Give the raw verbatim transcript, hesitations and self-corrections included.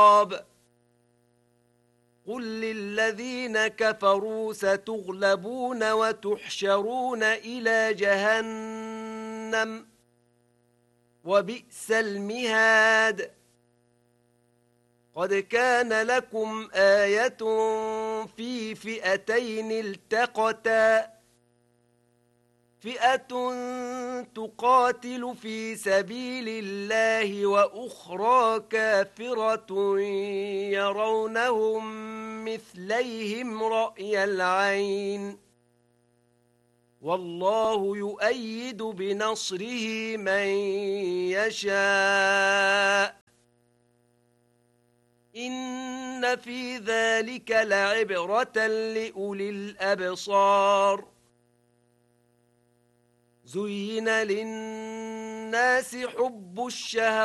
قل للذين كفروا ستغلبون وتحشرون إلى جهنم وبئس المهاد قد كان لكم آية في فئتين التقتا فئة تقاتل في سبيل الله وأخرى كافرة يرونهم مثليهم رأي العين والله يؤيد بنصره من يشاء إن في ذلك لعبرة لأولي الأبصار زين للناس حب الشهوات